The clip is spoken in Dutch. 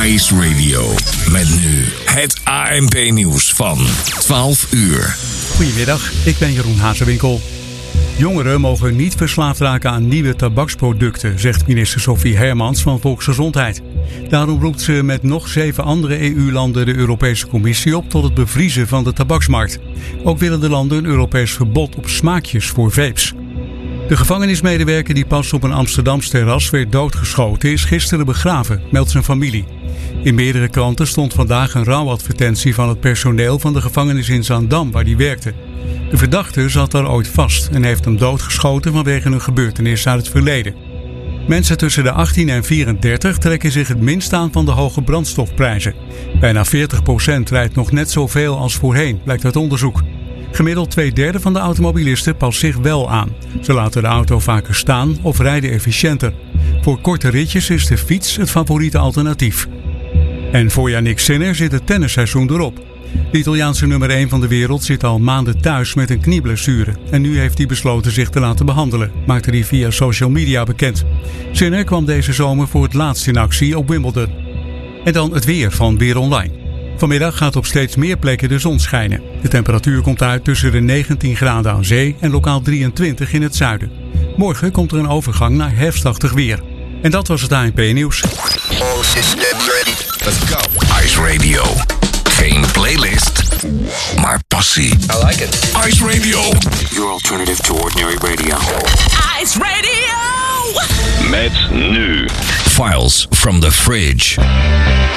Ice Radio. Met nu het ANP-nieuws van 12 uur. Goedemiddag, ik ben Jeroen Hazewinkel. Jongeren mogen niet verslaafd raken aan nieuwe tabaksproducten, zegt minister Sophie Hermans van Volksgezondheid. Daarom roept ze met nog 7 andere EU-landen de Europese Commissie op tot het bevriezen van de tabaksmarkt. Ook willen de landen een Europees verbod op smaakjes voor vapes. De gevangenismedewerker die pas op een Amsterdams terras werd doodgeschoten is gisteren begraven, meldt zijn familie. In meerdere kranten stond vandaag een rouwadvertentie van het personeel van de gevangenis in Zaandam waar hij werkte. De verdachte zat daar ooit vast en heeft hem doodgeschoten vanwege een gebeurtenis uit het verleden. Mensen tussen de 18 en 34 trekken zich het minst aan van de hoge brandstofprijzen. Bijna 40% rijdt nog net zoveel als voorheen, blijkt uit onderzoek. Gemiddeld 2/3 van de automobilisten past zich wel aan. Ze laten de auto vaker staan of rijden efficiënter. Voor korte ritjes is de fiets het favoriete alternatief. En voor Yannick Sinner zit het tennisseizoen erop. De Italiaanse nummer 1 van de wereld zit al maanden thuis met een knieblessure. En nu heeft hij besloten zich te laten behandelen, maakte hij via social media bekend. Sinner kwam deze zomer voor het laatst in actie op Wimbledon. En dan het weer van Weer Online. Vanmiddag gaat op steeds meer plekken de zon schijnen. De temperatuur komt uit tussen de 19 graden aan zee en lokaal 23 in het zuiden. Morgen komt er een overgang naar herfstachtig weer. En dat was het ANP-nieuws. Let's go. Ice Radio. Geen playlist, maar passie. I like it. Ice Radio. Your alternative to ordinary radio. Ice Radio! Met nu Files from the Fridge.